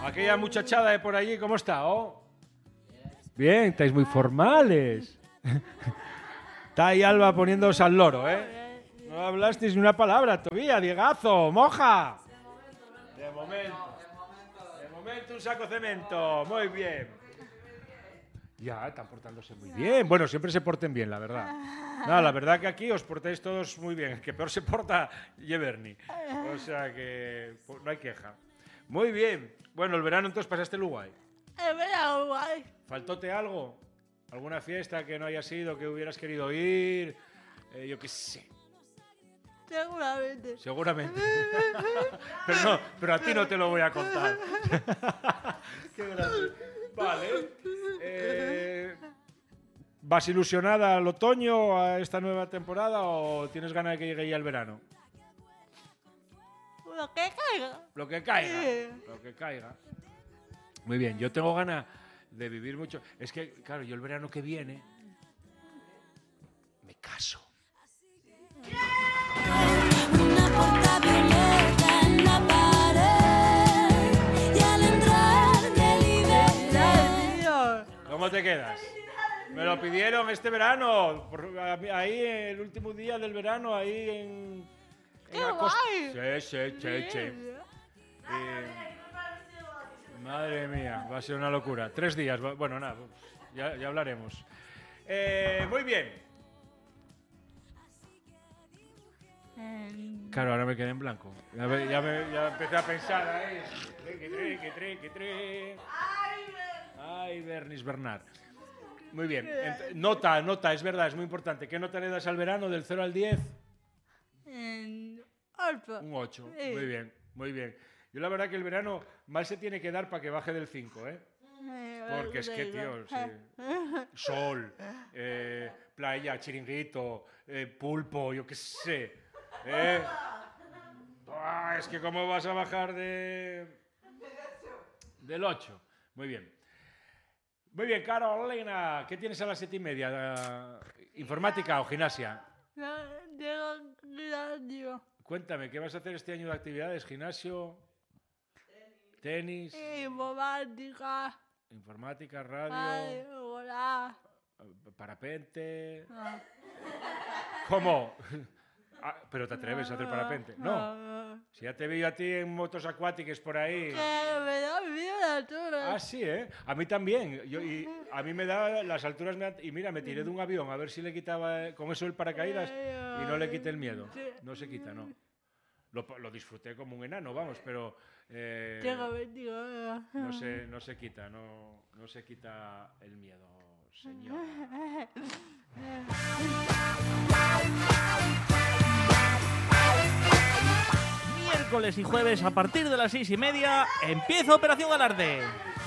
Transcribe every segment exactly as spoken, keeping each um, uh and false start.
Aquella muchachada de por allí, ¿cómo está? Oh? Bien, estáis muy formales. Está ahí Alba poniéndoos al loro, ¿eh? No hablasteis ni una palabra todavía, Diegazo, moja. De momento. De momento un saco de cemento. Muy bien. Ya, están portándose muy bien. Bueno, siempre se porten bien, la verdad. No, la verdad que aquí os portáis todos muy bien. El que peor se porta, Yeverni. O sea que pues, no hay queja. Muy bien. Bueno, el verano entonces pasaste el guay. El verano guay. ¿Faltóte algo? ¿Alguna fiesta que no hayas ido, que hubieras querido ir? Eh, yo qué sé. Seguramente. Seguramente. Pero no, pero a ti no te lo voy a contar. Qué grande. Vale. Eh, ¿Vas ilusionada al otoño, a esta nueva temporada, o tienes ganas de que llegue ya el verano? Lo que caiga. Lo que caiga. Sí. Lo que caiga. Muy bien, yo tengo ganas de vivir mucho. Es que, claro, yo el verano que viene me caso. Una porta violeta en la pared y al entrar me liberé. ¿Cómo te quedas? Me lo pidieron este verano, por- ahí el último día del verano, ahí en... ¡Qué en Acosta. guay! Sí, sí, sí, sí. Eh, madre mía, va a ser una locura. Tres días, va- bueno, nada, ya, ya hablaremos. Eh, muy bien. Em, Claro, ahora me quedé en blanco. Ya, me- ya me- ya empecé a pensar ahí. Que tre, que tre, que tre. Ay, Bernis Bernard. Muy bien. Ent- nota, nota, es verdad, es muy importante. ¿Qué nota le das al verano del cero al diez? em, ocho. Un ocho. Sí. Muy bien, muy bien. Yo la verdad que el verano mal se tiene que dar para que baje del cinco, ¿eh? Eh, Porque es que, tío, sí. Sol, eh, playa, chiringuito, eh, pulpo, yo qué sé. ¿eh? Ah, es que cómo vas a bajar de... del ocho. Muy bien. Muy bien, Carolina, ¿qué tienes a las siete y media? ¿Informática o gimnasia? No, digo, gimnasio. Cuéntame, ¿qué vas a hacer este año de actividades? ¿Gimnasio? ¿Tenis? Informática. ¿Informática? ¿Radio? Ay, hola. ¿Parapente? Ah. ¿Cómo? Ah, pero te atreves a hacer parapente. No. Ah. Si ya te vi a ti en motos acuáticas por ahí. Que me da miedo la altura. Ah, sí, ¿eh? A mí también. Yo, y a mí me da las alturas. Me da- y mira, me tiré de un avión a ver si le quitaba eh, con eso el paracaídas y no le quité el miedo. No se quita, no. Lo, lo disfruté como un enano, vamos, pero eh, Tengo veintiuno. no, se, no se quita, no, no se quita el miedo, señor. Miércoles y jueves a partir de las seis y media empieza Operación Alarde.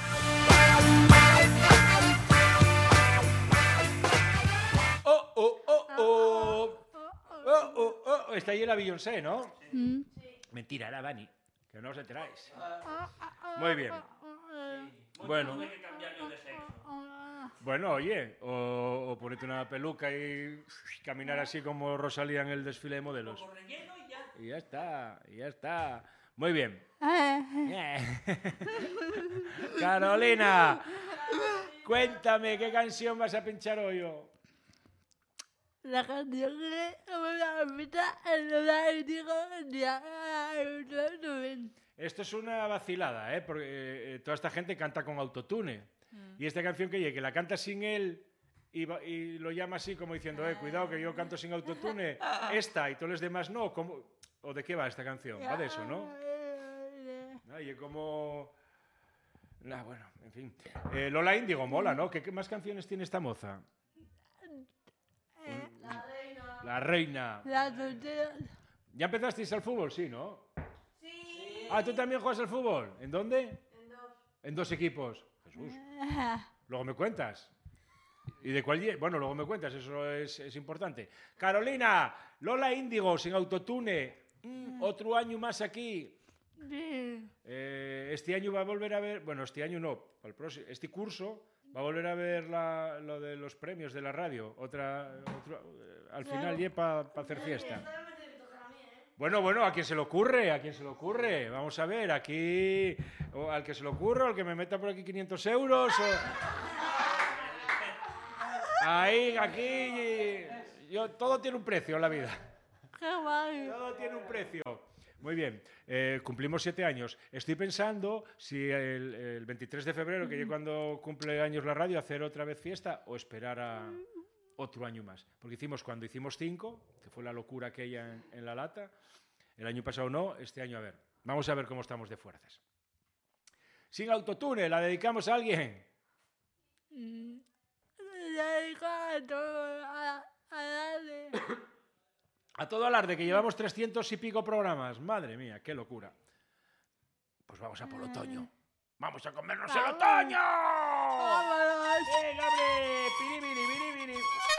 ¡Oh, oh, oh, oh! ¡Oh, oh, oh! Está ahí la Beyoncé, ¿no? Mm. Mentira, era Dani, que no os enteráis. Muy bien. Bueno, bueno, oye, o, o ponerte una peluca y caminar así como Rosalía en el desfile de modelos. Y ya está, y ya está. Muy bien. Carolina, cuéntame, ¿qué canción vas a pinchar hoy? oh? La canción que me la invita es la que digo ya. Esto es una vacilada, ¿eh? Porque eh, toda esta gente canta con autotune. Y esta canción que llegue, que la canta sin él y, va- y lo llama así como diciendo, eh, cuidado que yo canto sin autotune, esta y todos los demás no. ¿cómo? ¿O de qué va esta canción? Va de eso, ¿no? Ah, y es como... Nah, bueno, en fin. Eh, Lola Índigo, mola, ¿no? ¿Qué, qué más canciones tiene esta moza? La reina. La reina. La tontería. ¿Ya empezasteis al fútbol? Sí, ¿no? Sí. Ah, ¿tú también juegas al fútbol? ¿En dónde? En dos. En dos equipos. Jesús. Luego me cuentas. ¿Y de cuál? lle- Bueno, luego me cuentas, eso es, es importante. Carolina, Lola Índigo, sin autotune. Mm, otro año más aquí. Sí. Eh, este año va a volver a ver, bueno, este año no, el próximo, este curso va a volver a ver la- lo de los premios de la radio. Otra, otro, eh, al final ya para hacer fiesta. Esta vez me tiene que tocar a mí, ¿eh? Bueno, bueno, ¿a quién se le ocurre? ¿A quién se le ocurre? Vamos a ver, aquí... o al que se le ocurra, o al que me meta por aquí quinientos euros, o... Ahí, aquí... Yo, todo tiene un precio en la vida. Qué guay. Todo tiene un precio. Muy bien, eh, cumplimos siete años. Estoy pensando si el, el veintitrés de febrero, que es cuando cumple años la radio, hacer otra vez fiesta o esperar a otro año más. Porque hicimos, cuando hicimos cinco, que fue la locura aquella en, en La Lata, el año pasado no, este año a ver. Vamos a ver cómo estamos de fuerzas. Sin autotune, ¿la dedicamos a alguien? Le dedico a todo, a, a darle. A todo alarde, que llevamos trescientos y pico programas. Madre mía, qué locura. Pues vamos a por el otoño. ¡Vamos a comernos el Vamos. otoño! ¡Vámonos! ¡Venga, hombre! ¡Piribiri, biribiri!